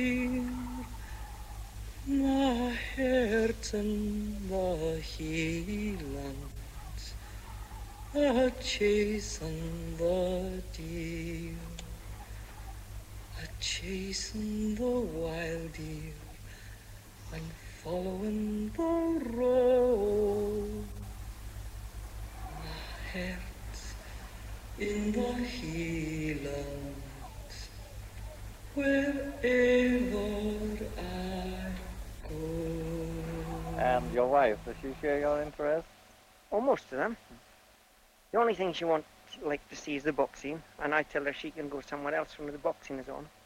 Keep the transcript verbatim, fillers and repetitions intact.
Na herten the heeland, a chasing the deer, a chasing the wild deer, and following the road. My heart in the heeland, wherever I go. And your wife, does she share your interests? Oh, most of them. The only thing she wants like to see is the boxing, and I tell her she can go somewhere else when the boxing is on.